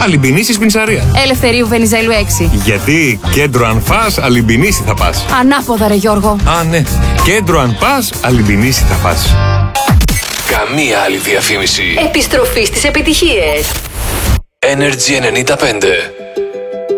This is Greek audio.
Αλυμπινήσι Πινσαρία. Ελευθερίου Βενιζέλου 6. Γιατί κέντρο αν φας, Αλυμπινήσι θα πας. Ανάποδα ρε Γιώργο. Α, ναι. Κέντρο αν πας, Αλυμπινήσι θα πας. Καμία άλλη διαφήμιση. Επιστροφή στις επιτυχίες. Energy 95.